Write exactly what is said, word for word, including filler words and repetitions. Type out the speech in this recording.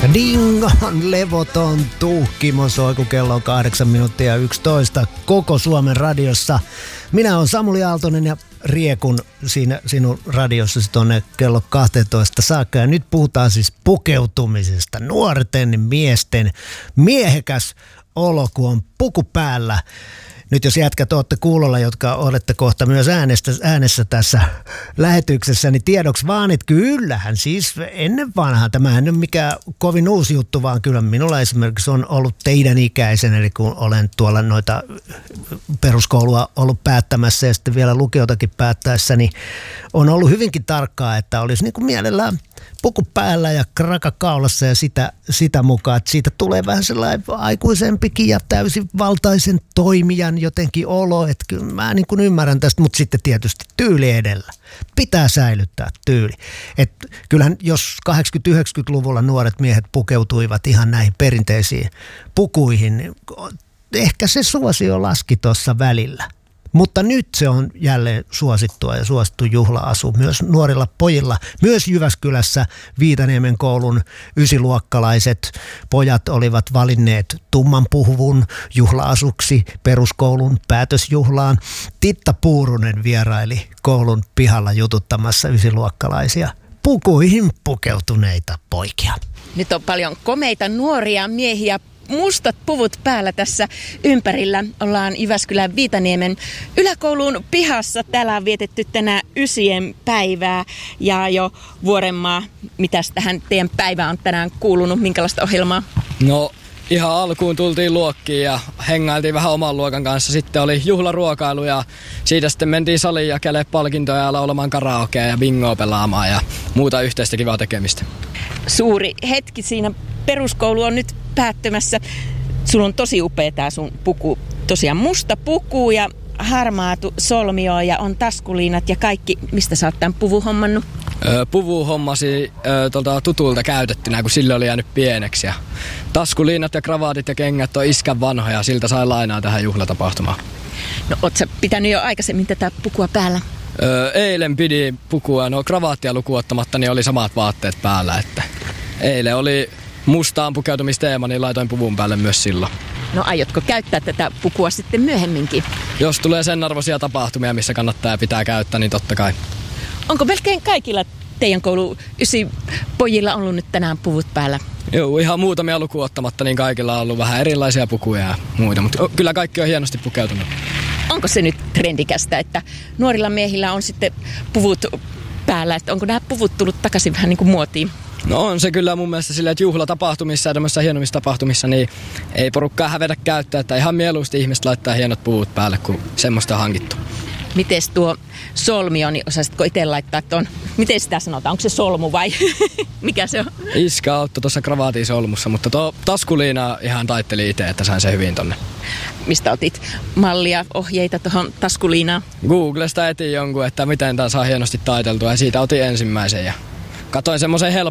Dingon levoton tuhkimo soi, kun kello on kahdeksan minuuttia yksitoista koko Suomen radiossa. Minä olen Samuli Aaltonen ja riekun siinä sinun radiossasi tuonne kello kaksitoista saakka. Ja nyt puhutaan siis pukeutumisesta. Nuorten miesten miehekäs olo, kun on puku päällä. Nyt jos jätkät olette kuulolla, jotka olette kohta myös äänestä, äänessä tässä lähetyksessä, niin tiedoksi vaan, että kyllähän siis ennen vanhaa, tämähän ei ole mikään kovin uusi juttu, vaan kyllä minulla esimerkiksi on ollut teidän ikäisen, eli kun olen tuolla noita peruskoulua ollut päättämässä ja sitten vielä lukiotakin päättäessä, niin on ollut hyvinkin tarkkaa, että olisi niin kuin mielellään puku päällä ja kraka kaulassa ja sitä, sitä mukaan, että siitä tulee vähän sellainen aikuisempikin ja täysivaltaisen toimijan jotenkin olo, että kyllä mä niin kuin ymmärrän tästä, mutta sitten tietysti tyyli edellä. Pitää säilyttää tyyli. Että kyllähän jos kahdeksankymmentä-yhdeksänkymmentäluvulla nuoret miehet pukeutuivat ihan näihin perinteisiin pukuihin, niin ehkä se suosio laski tuossa välillä. Mutta nyt se on jälleen suosittua ja suosittu juhla-asu myös nuorilla pojilla. Myös Jyväskylässä Viitaniemen koulun ysiluokkalaiset pojat olivat valinneet tumman puhuvun juhla-asuksi peruskoulun päätösjuhlaan. Titta Puurunen vieraili koulun pihalla jututtamassa ysiluokkalaisia pukuihin pukeutuneita poikia. Nyt on paljon komeita nuoria miehiä. Mustat puvut päällä tässä ympärillä. Ollaan Jyväskylän Viitaniemen yläkoulun pihassa. Täällä on vietetty tänään ysien päivää ja jo Vuorenmaa. Mitäs tähän teidän päivään on tänään kuulunut? Minkälaista ohjelmaa? No ihan alkuun tultiin luokkiin ja hengailtiin vähän oman luokan kanssa. Sitten oli juhlaruokailu ja siitä sitten mentiin saliin jakelemaan palkintoja ja laulamaan karaokea ja bingoa pelaamaan ja muuta yhteistä kivaa tekemistä. Suuri hetki siinä. Peruskoulu on nyt päättymässä. Sulla on tosi upea tää sun puku. Tosiaan musta puku ja harmaatu solmio ja on taskuliinat ja kaikki. Mistä sä oot tämän puvun hommannut? Öö, puvu hommasi öö, tuolta tutulta käytettynä, kun sille oli jäänyt pieneksi. Ja taskuliinat ja kravaatit ja kengät on iskän vanhoja. Siltä sai lainaa tähän juhlatapahtumaan. No oot sä pitänyt jo aikaisemmin tätä pukua päällä? Öö, eilen pidi pukua. No kravaattia lukuun ottamatta, niin oli samat vaatteet päällä. Että eilen oli mustaan pukeutumisteema, niin laitoin puvun päälle myös silloin. No aiotko käyttää tätä pukua sitten myöhemminkin? Jos tulee sen arvoisia tapahtumia, missä kannattaa ja pitää käyttää, niin totta kai. Onko melkein kaikilla teidän koulu ysi pojilla ollut nyt tänään puvut päällä? Joo, ihan muutamia lukuun ottamatta, niin kaikilla on ollut vähän erilaisia pukuja ja muita, mutta kyllä kaikki on hienosti pukeutunut. Onko se nyt trendikästä, että nuorilla miehillä on sitten puvut päällä, että onko nämä puvut tullut takaisin vähän niin kuin muotiin? No on se kyllä mun mielestä silleen, että juhlatapahtumissa ja tämmöisissä hienommissa tapahtumissa niin ei porukkaa hävetä käyttää, että ihan mieluusti ihmiset laittaa hienot puvut päälle, kun semmoista on hankittu. Mites tuo solmio, niin osaisitko itse laittaa tuon, miten sitä sanotaan, onko se solmu vai mikä se on? Iskä auttoi tuossa kravaatin solmussa, mutta tuo taskuliina ihan taitteli itse, että sain se hyvin tonne. Mistä otit mallia, ohjeita tuohon taskuliinaan? Googlesta etin jonkun, että miten tämä saa hienosti taiteltua ja siitä otin ensimmäisen ja katoin semmoisen helpon